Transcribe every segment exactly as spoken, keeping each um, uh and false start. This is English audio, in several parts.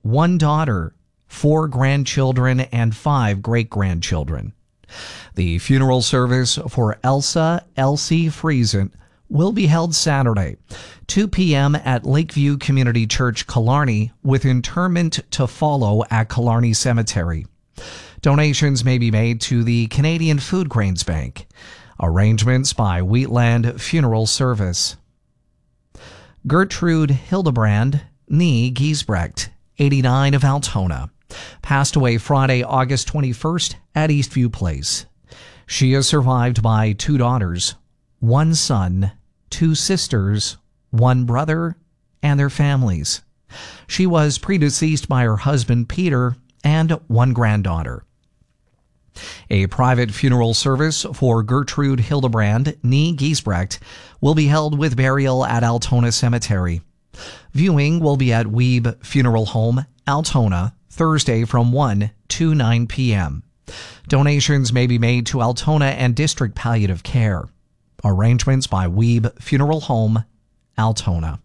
one daughter, four grandchildren, and five great-grandchildren. The funeral service for Elsa Elsie Friesen will be held Saturday, two p.m. at Lakeview Community Church, Killarney, with interment to follow at Killarney Cemetery. Donations may be made to the Canadian Food Grains Bank. Arrangements by Wheatland Funeral Service. Gertrude Hildebrand, nee Giesbrecht, eighty-nine, of Altona, passed away Friday, August twenty-first at Eastview Place. She is survived by two daughters, one son, two sisters, one brother, and their families. She was predeceased by her husband, Peter, and one granddaughter. A private funeral service for Gertrude Hildebrand, nee Giesbrecht, will be held with burial at Altona Cemetery. Viewing will be at Weeb Funeral Home, Altona, Thursday from one to nine p.m. Donations may be made to Altona and District Palliative Care. Arrangements by Weeb Funeral Home, Altona.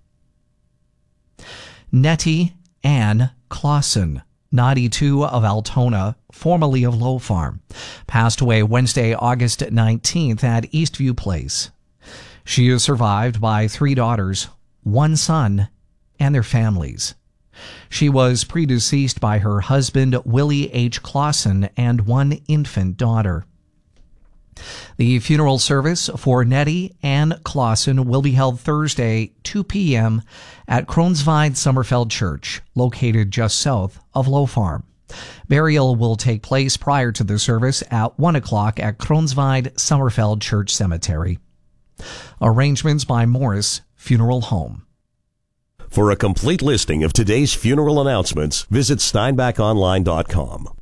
Nettie Ann Clausen, ninety-two, of Altona, formerly of Low Farm, passed away Wednesday, August nineteenth at Eastview Place. She is survived by three daughters, one son, and their families. She was predeceased by her husband, Willie H. Clausen, and one infant daughter. The funeral service for Nettie Ann Clausen will be held Thursday, two p.m. at Kroonsvide Summerfeld Church, located just south of Low Farm. Burial will take place prior to the service at one o'clock at Kroonsvide Summerfeld Church Cemetery. Arrangements by Morris Funeral Home. For a complete listing of today's funeral announcements, visit steinbach online dot com.